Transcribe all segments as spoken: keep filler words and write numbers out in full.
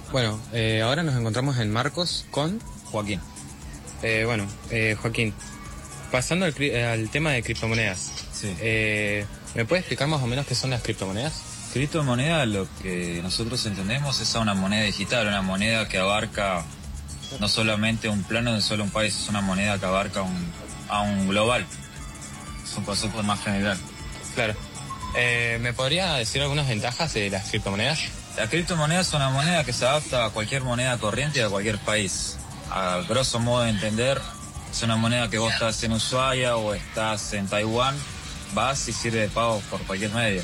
Bueno, eh, ahora nos encontramos en Marcos con Joaquín. Eh, bueno, eh, Joaquín, pasando al, al tema de criptomonedas. Sí. Eh, ¿Me puedes explicar más o menos qué son las criptomonedas? Criptomoneda, lo que nosotros entendemos es una moneda digital, una moneda que abarca no solamente un plano de solo un país, es una moneda que abarca un, a un global. Es un concepto más general. Claro. Eh, ¿Me podría decir algunas ventajas de las criptomonedas? La criptomoneda es una moneda que se adapta a cualquier moneda corriente de cualquier país. A grosso modo de entender, es una moneda que vos estás en Ushuaia o estás en Taiwán, vas y sirve de pago por cualquier medio.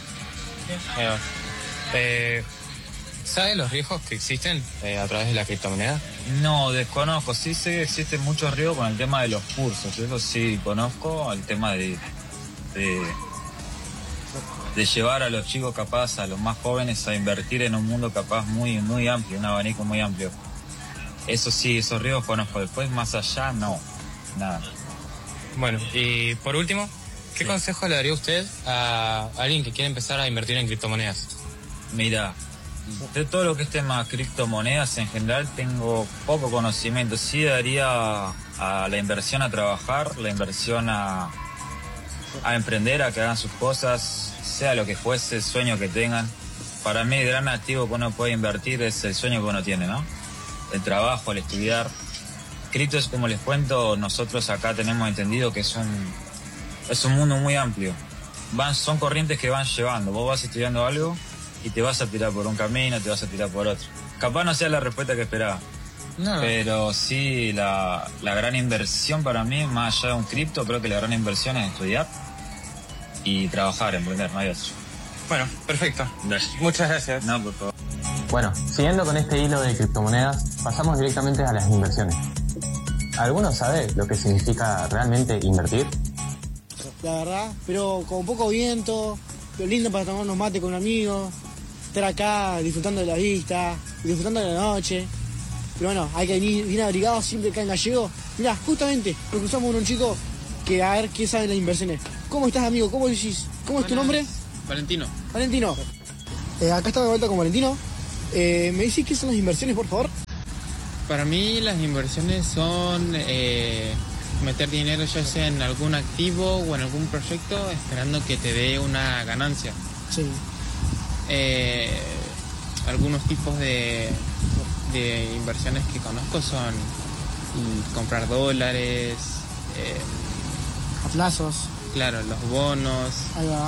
Eh, ¿Sabes los riesgos que existen eh, a través de la criptomoneda? No, desconozco. Sí sé que existen muchos riesgos con el tema de los cursos. Eso sí conozco, el tema de, de, de llevar a los chicos capaz, a los más jóvenes, a invertir en un mundo capaz muy, muy amplio, un abanico muy amplio. Eso sí, esos riesgos conozco. Después, más allá, no. Nada. Bueno, y por último, ¿qué Sí. consejo le daría usted a alguien que quiere empezar a invertir en criptomonedas? Mira, de todo lo que es tema criptomonedas en general tengo poco conocimiento. Sí daría a la inversión a trabajar, la inversión a, a emprender, a que hagan sus cosas, sea lo que fuese, el sueño que tengan. Para mí el gran activo que uno puede invertir es el sueño que uno tiene, ¿no? El trabajo, el estudiar. Cripto es, como les cuento, nosotros acá tenemos entendido que es un, es un mundo muy amplio. Van, son corrientes que van llevando. Vos vas estudiando algo y te vas a tirar por un camino, te vas a tirar por otro. Capaz no sea la respuesta que esperaba. No. Pero sí, la, la gran inversión para mí, más allá de un cripto, creo que la gran inversión es estudiar y trabajar, emprender, no hay otro. Bueno, perfecto. Gracias. Muchas gracias. No, por favor. Bueno, siguiendo con este hilo de criptomonedas, pasamos directamente a las inversiones. ¿Alguno sabe lo que significa realmente invertir? La verdad, pero con poco viento, lo lindo para tomar unos mates con amigos, estar acá disfrutando de la vista, disfrutando de la noche. Pero bueno, hay que venir bien abrigados siempre acá en Gallego. Mirá, justamente nos cruzamos con un chico que a ver qué sabe de las inversiones. ¿Cómo estás, amigo? ¿Cómo decís? ¿Cómo es tu nombre? Valentino. Valentino. Eh, acá estamos de vuelta con Valentino. Eh, ¿Me decís qué son las inversiones, por favor? Para mí las inversiones son eh, meter dinero ya sea en algún activo o en algún proyecto esperando que te dé una ganancia. Sí. Eh, algunos tipos de, de inversiones que conozco son mm, comprar dólares, eh, A plazos. claro, los bonos, Ahí va.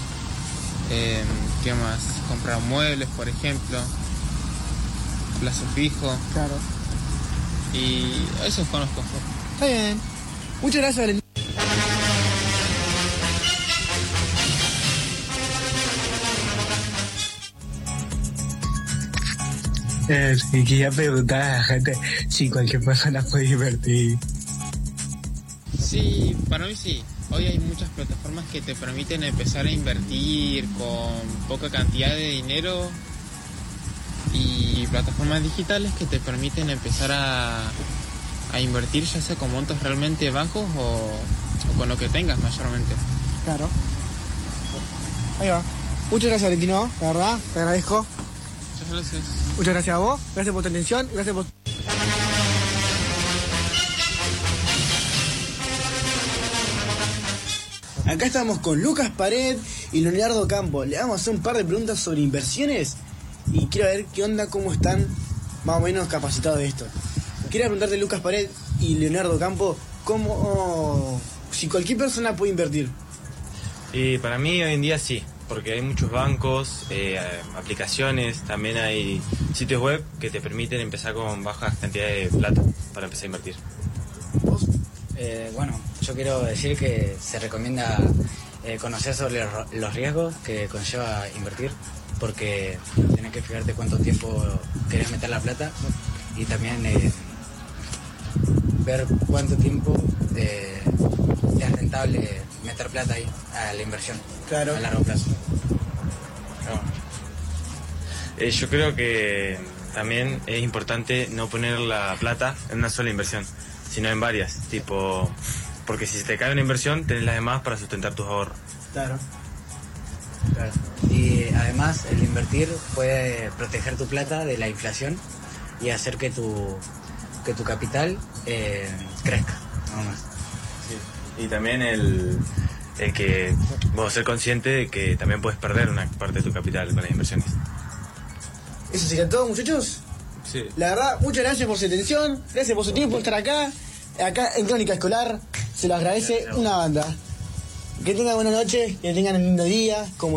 eh, ¿qué más? Comprar muebles, por ejemplo, plazo fijo, Claro. y esos conozco. Está bien. Muchas gracias, Valentino. Eh, y quería preguntar a la gente si cualquier persona puede invertir. Sí, para mí sí. Hoy hay muchas plataformas que te permiten empezar a invertir con poca cantidad de dinero y plataformas digitales que te permiten empezar a, a invertir ya sea con montos realmente bajos o, o con lo que tengas mayormente. Claro. Ahí va. Muchas gracias, Valentino. La verdad, te agradezco. Muchas gracias. Muchas gracias a vos. Gracias por tu atención. Gracias por... Acá estamos con Lucas Pared y Leonardo Campo. Le vamos a hacer un par de preguntas sobre inversiones y quiero ver qué onda, cómo están más o menos capacitados de esto. Quería preguntarte, Lucas Pared y Leonardo Campo, cómo, si cualquier persona puede invertir. Y para mí hoy en día sí, porque hay muchos bancos, eh, aplicaciones, también hay sitios web que te permiten empezar con bajas cantidades de plata para empezar a invertir. ¿Vos? Eh, bueno, yo quiero decir que se recomienda eh, conocer sobre los riesgos que conlleva invertir, porque tenés que fijarte cuánto tiempo querés meter la plata y también eh, ver cuánto tiempo eh, es rentable meter plata ahí a la inversión, Claro. a largo plazo. Pero, Eh, yo creo que también es importante no poner la plata en una sola inversión, sino en varias, tipo, porque si se te cae una inversión, tenés las demás para sustentar tus ahorros. Claro. claro. Y Eh, además, el invertir puede proteger tu plata de la inflación y hacer que tu, que tu capital eh, crezca, nada más. Sí. Y también el, el que vos ser consciente de que también puedes perder una parte de tu capital con las inversiones. Eso sería todo, muchachos. Sí. La verdad, muchas gracias por su atención, gracias por su tiempo, por estar acá, acá en Crónica Escolar. Se lo agradece una banda. Que tengan buena noche, que tengan un lindo día, como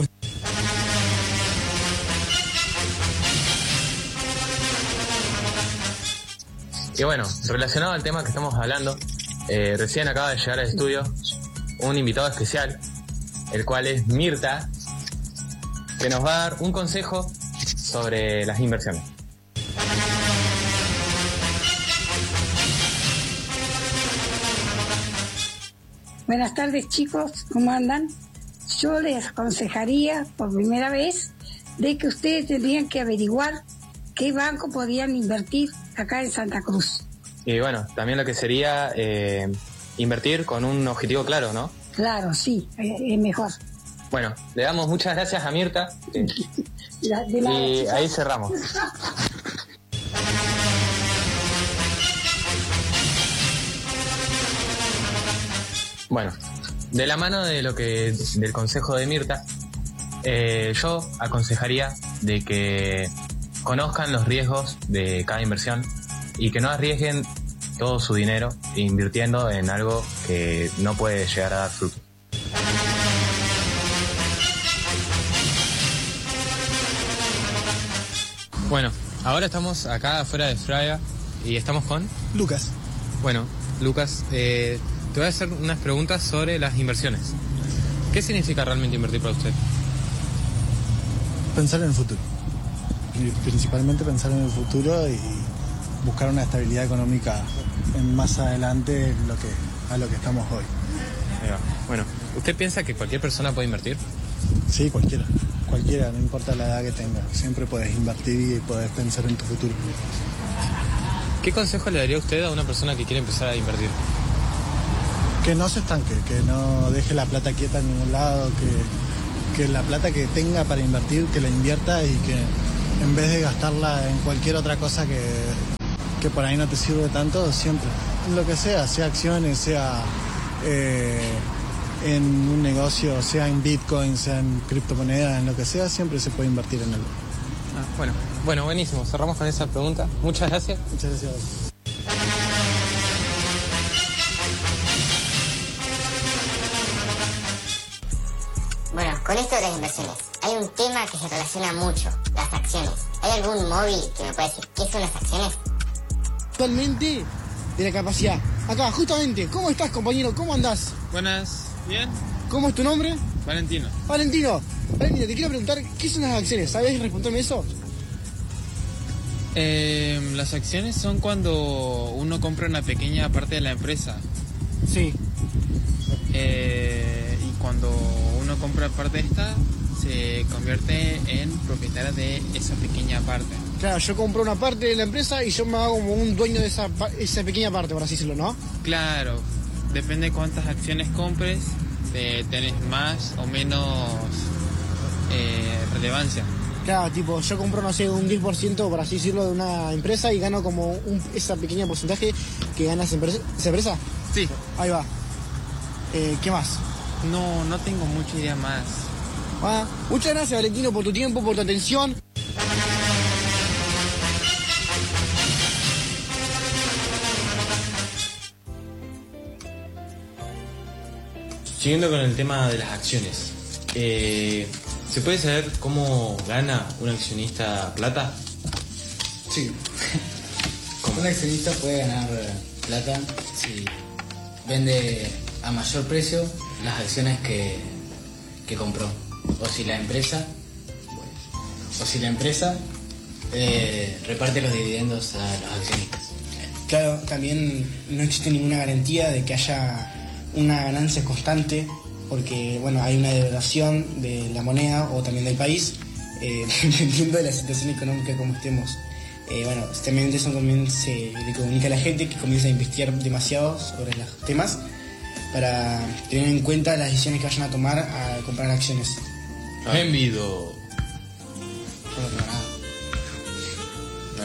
Y bueno, relacionado al tema que estamos hablando, eh, recién acaba de llegar al estudio un invitado especial, el cual es Mirta, que nos va a dar un consejo sobre las inversiones. Buenas tardes, chicos, ¿cómo andan? Yo les aconsejaría por primera vez de que ustedes tendrían que averiguar qué banco podían invertir acá en Santa Cruz. Y bueno, también lo que sería eh, invertir con un objetivo claro, ¿no? Claro, sí, es eh, mejor. Bueno, le damos muchas gracias a Mirta eh, La, de la y chica. ahí cerramos. Bueno, de la mano de lo que del consejo de Mirta, eh, yo aconsejaría de que conozcan los riesgos de cada inversión y que no arriesguen todo su dinero invirtiendo en algo que no puede llegar a dar fruto. Bueno, ahora estamos acá afuera de Fraga y estamos con Lucas. Bueno, Lucas, eh, te voy a hacer unas preguntas sobre las inversiones. ¿Qué significa realmente invertir para usted? Pensar en el futuro. Y principalmente pensar en el futuro y buscar una estabilidad económica en más adelante lo que, a lo que estamos hoy. Ahí va. Bueno, ¿usted piensa que cualquier persona puede invertir? Sí, cualquiera. Cualquiera, no importa la edad que tengas. Siempre puedes invertir y puedes pensar en tu futuro. ¿Qué consejo le daría usted a una persona que quiere empezar a invertir? Que no se estanque, que no deje la plata quieta en ningún lado, que, que la plata que tenga para invertir, que la invierta y que en vez de gastarla en cualquier otra cosa que, que por ahí no te sirve tanto, siempre, en lo que sea, sea acciones, sea eh, en un negocio, sea en Bitcoin, sea en criptomonedas, en lo que sea, siempre se puede invertir en algo. Ah, bueno, bueno, buenísimo. Cerramos con esa pregunta. Muchas gracias. Muchas gracias. Bueno, con esto de las inversiones, hay un tema que se relaciona mucho, las acciones. ¿Hay algún móvil que me pueda decir qué son las acciones? Actualmente de la capacidad. Acá, justamente, ¿cómo estás, compañero? ¿Cómo andás? Buenas, ¿bien? ¿Cómo es tu nombre? Valentino. Valentino, Valentino, te quiero preguntar, ¿qué son las acciones? ¿Sabés responderme eso? Eh, las acciones son cuando uno compra una pequeña parte de la empresa. Sí. Eh, y cuando uno compra parte de esta, se convierte en propietario de esa pequeña parte. Claro, yo compro una parte de la empresa y yo me hago como un dueño de esa, esa pequeña parte, por así decirlo, ¿no? Claro, depende de cuántas acciones compres, eh, tenés más o menos eh, relevancia. Claro, tipo, yo compro, no sé, un diez por ciento, por así decirlo, de una empresa y gano como un, esa pequeña porcentaje que gana esa empresa. ¿Esa empresa? Sí. Ahí va. Eh, ¿Qué más? No, no tengo mucha idea más. Ah, muchas gracias, Valentino, por tu tiempo, por tu atención. Siguiendo con el tema de las acciones, eh, ¿se puede saber cómo gana un accionista plata? Sí. Un accionista puede ganar plata si vende a mayor precio las acciones que, que compró. O si la empresa, o si la empresa eh, reparte los dividendos a los accionistas. Claro, también no existe ninguna garantía de que haya una ganancia constante, porque bueno, hay una devaluación de la moneda o también del país, eh, dependiendo de la situación económica como estemos. Eh, bueno, también eso también se le comunica a la gente que comienza a investigar demasiado sobre los temas para tener en cuenta las decisiones que vayan a tomar al comprar acciones. Envido.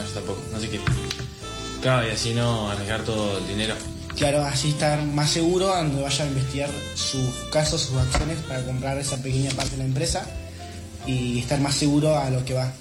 No, yo tampoco, no sé qué. Claro, y así no arriesgar todo el dinero. Claro, así estar más seguro cuando vaya a investigar sus casos, sus acciones para comprar esa pequeña parte de la empresa y estar más seguro a lo que va.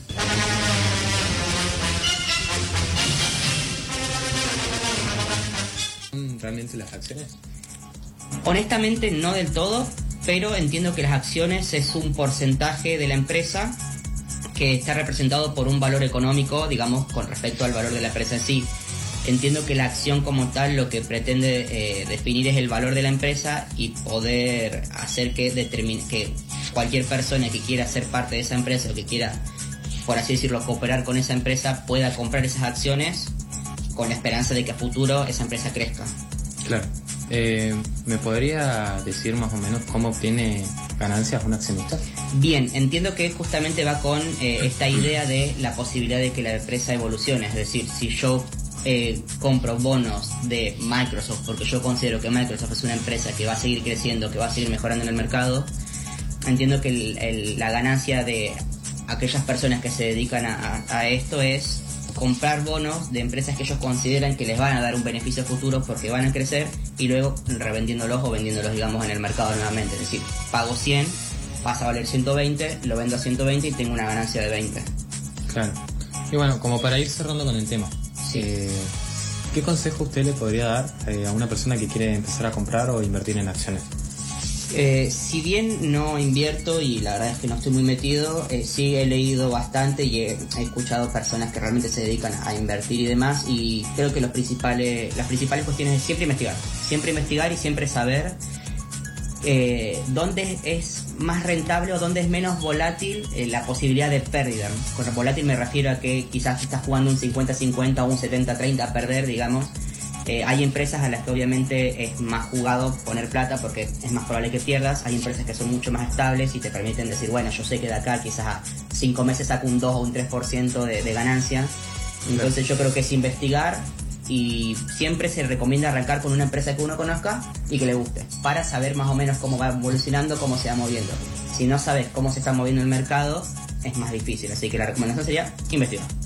¿Realmente las acciones? Honestamente no del todo, pero entiendo que las acciones es un porcentaje de la empresa que está representado por un valor económico, digamos, con respecto al valor de la empresa en sí. Entiendo que la acción como tal lo que pretende eh, definir es el valor de la empresa y poder hacer que, determine, que cualquier persona que quiera ser parte de esa empresa o que quiera, por así decirlo, cooperar con esa empresa pueda comprar esas acciones con la esperanza de que a futuro esa empresa crezca. Claro. Eh, ¿Me podría decir más o menos cómo obtiene ganancias un accionista? Bien, entiendo que justamente va con eh, esta idea de la posibilidad de que la empresa evolucione. Es decir, si yo eh, compro bonos de Microsoft porque yo considero que Microsoft es una empresa que va a seguir creciendo, que va a seguir mejorando en el mercado, entiendo que el, el, la ganancia de aquellas personas que se dedican a, a esto es comprar bonos de empresas que ellos consideran que les van a dar un beneficio futuro porque van a crecer y luego revendiéndolos o vendiéndolos, digamos, en el mercado nuevamente. Es decir, pago cien, pasa a valer ciento veinte, lo vendo a ciento veinte y tengo una ganancia de veinte. Claro. Y bueno, como para ir cerrando con el tema, sí. eh, ¿qué consejo usted le podría dar eh, a una persona que quiere empezar a comprar o invertir en acciones? Eh, si bien no invierto y la verdad es que no estoy muy metido, eh, sí he leído bastante y he, he escuchado personas que realmente se dedican a invertir y demás, y creo que los principales, las principales cuestiones es siempre investigar, siempre investigar y siempre saber eh, dónde es más rentable o dónde es menos volátil eh, la posibilidad de pérdida. Con volátil me refiero a que quizás estás jugando un cincuenta cincuenta o un setenta treinta a perder, digamos. Eh, hay empresas a las que obviamente es más jugado poner plata porque es más probable que pierdas. Hay empresas que son mucho más estables y te permiten decir, bueno, yo sé que de acá quizás a cinco meses saco un dos o un tres por ciento de, de ganancia. Entonces yo creo que es investigar, y siempre se recomienda arrancar con una empresa que uno conozca y que le guste, para saber más o menos cómo va evolucionando, cómo se va moviendo. Si no sabes cómo se está moviendo el mercado, es más difícil. Así que la recomendación sería investigar.